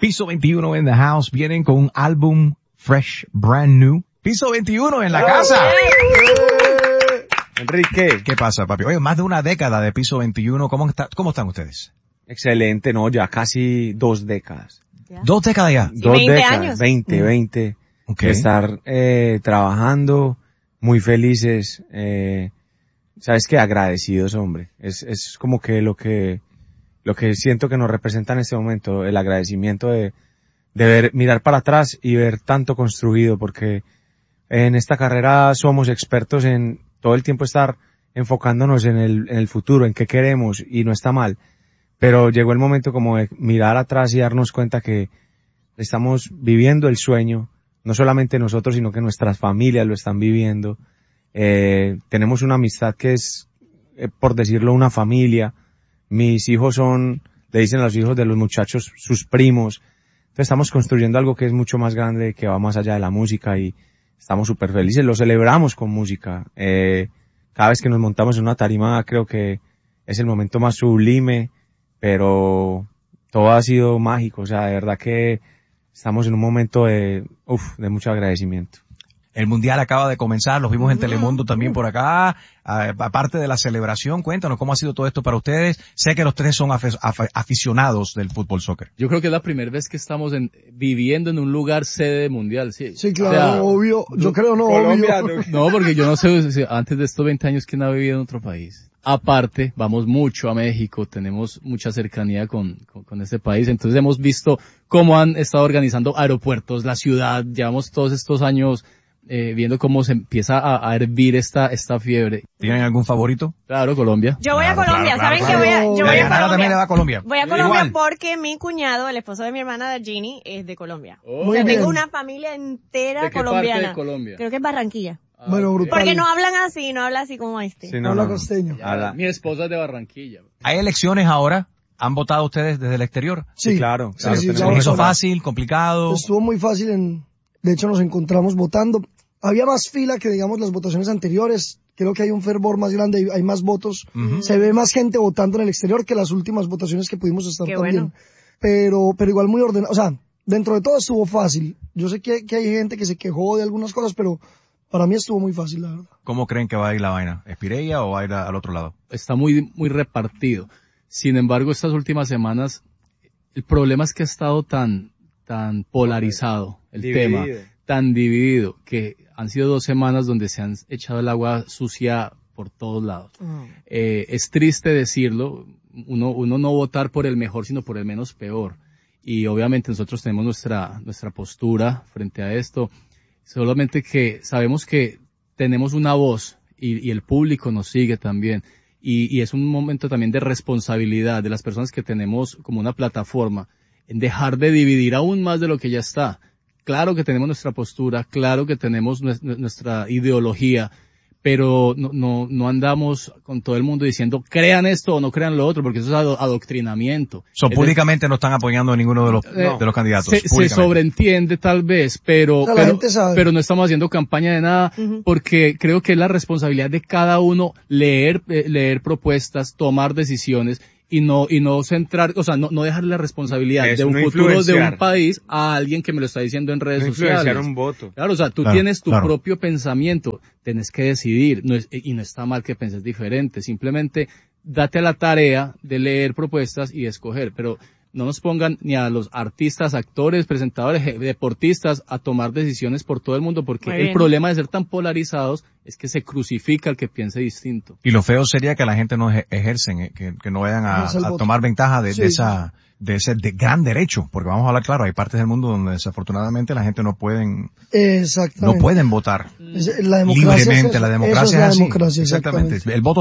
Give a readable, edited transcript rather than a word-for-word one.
Piso 21 in the house. Vienen con un álbum fresh, brand new. Piso 21 en la casa. Enrique. ¿Qué pasa, papi? Oye, más de una década de Piso 21. ¿Cómo están ustedes? Excelente, no, ya casi 2 décadas. ¿Ya? 2 décadas ya. 2 20 décadas, años. 20. Okay. De estar trabajando, muy felices, sabes que agradecidos, hombre. Es como que lo que siento que nos representa en este momento, el agradecimiento de mirar para atrás y ver tanto construido, porque en esta carrera somos expertos en todo el tiempo estar enfocándonos en el futuro, en qué queremos, y no está mal. Pero llegó el momento como de mirar atrás y darnos cuenta que estamos viviendo el sueño, no solamente nosotros, sino que nuestras familias lo están viviendo. Tenemos una amistad que es, por decirlo, una familia. Mis hijos le dicen a los hijos de los muchachos, sus primos. Entonces estamos construyendo algo que es mucho más grande, que va más allá de la música, y estamos súper felices. Lo celebramos con música. Cada vez que nos montamos en una tarima, creo que es el momento más sublime, pero todo ha sido mágico. O sea, de verdad que estamos en un momento de mucho agradecimiento. El Mundial acaba de comenzar, los vimos en Telemundo también por acá. Aparte de la celebración, cuéntanos cómo ha sido todo esto para ustedes. Sé que los tres son aficionados del fútbol soccer. Yo creo que es la primera vez que estamos viviendo en un lugar sede mundial, sí. Sí, claro, obvio. Yo creo no, Colombia, obvio. No, porque yo no sé, antes de estos 20 años, ¿quién ha vivido en otro país? Aparte, vamos mucho a México, tenemos mucha cercanía con este país, entonces hemos visto cómo han estado organizando aeropuertos, la ciudad, llevamos todos estos años viendo cómo se empieza a hervir esta fiebre. ¿Tienen algún favorito? Claro, Colombia. Yo voy a Colombia, Claro, ¿saben claro. que yo voy a Nara también le Colombia? va a Colombia. Voy a Colombia Igual. porque mi cuñado, el esposo de mi hermana Ginny, es de Colombia. Oh. O sea, Muy tengo bien. una familia entera ¿De qué colombiana. parte de Colombia? Creo que es Barranquilla. Bueno, ok. brutal. Porque no hablan así, no habla así como este. Sí, Habla costeño. Ya, mi esposa es de Barranquilla. Hay elecciones ahora. ¿Han votado ustedes desde el exterior? Sí, claro. Sí, tenemos ya ¿Se hizo votamos. fácil, complicado? Estuvo muy fácil de hecho nos encontramos votando. Había más fila que, digamos, las votaciones anteriores. Creo que hay un fervor más grande, hay más votos. Ujú. Se ve más gente votando en el exterior que las últimas votaciones que pudimos estar Qué también. bueno. Pero igual muy ordenado. O sea, dentro de todo estuvo fácil. Yo sé que hay gente que se quejó de algunas cosas, pero para mí estuvo muy fácil, la verdad. ¿Cómo creen que va a ir la vaina? ¿Espireya o va a ir al otro lado? Está muy repartido. Sin embargo, estas últimas semanas, el problema es que ha estado tan polarizado el Dividido. tema, tan dividido, que han sido 2 semanas donde se han echado el agua sucia por todos lados. Es triste decirlo, uno no votar por el mejor, sino por el menos peor. Y obviamente nosotros tenemos nuestra postura frente a esto, solamente que sabemos que tenemos una voz y el público nos sigue también. Y es un momento también de responsabilidad de las personas que tenemos como una plataforma en dejar de dividir aún más de lo que ya está. Claro que tenemos nuestra postura, claro que tenemos nuestra ideología, pero no andamos con todo el mundo diciendo crean esto o no crean lo otro, porque eso es adoctrinamiento. Públicamente no están apoyando a ninguno de los candidatos. Se públicamente. sobreentiende tal vez, pero O sea, la gente sabe. pero no estamos haciendo campaña de nada, porque creo que es la responsabilidad de cada uno leer propuestas, tomar decisiones y no centrar, o sea, no dejar la responsabilidad Eso, de un no futuro de influenciar. un país a alguien que me lo está diciendo en redes Influenciar sociales. un voto. Claro, o sea, tú Claro, tienes tu claro. propio pensamiento, tenés que decidir, y no está mal que penses diferente, simplemente date a la tarea de leer propuestas y escoger, pero no nos pongan ni a los artistas, actores, presentadores, deportistas a tomar decisiones por todo el mundo, porque Muy el bien. problema de ser tan polarizados es que se crucifica al que piense distinto. Y lo feo sería que la gente no ejercen, que no vayan Ejerce el a voto. tomar ventaja de Sí. ese gran derecho, porque vamos a hablar claro, hay partes del mundo donde desafortunadamente la gente no pueden Exactamente. votar La democracia libremente, es la eso. democracia Eso es es la así. democracia, Exactamente. El voto